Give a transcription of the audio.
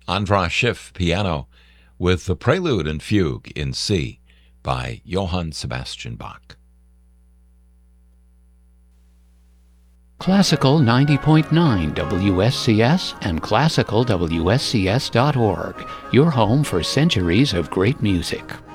Andras Schiff piano with the Prelude and Fugue in C by Johann Sebastian Bach. Classical 90.9 WSCS and classicalwscs.org, your home for centuries of great music.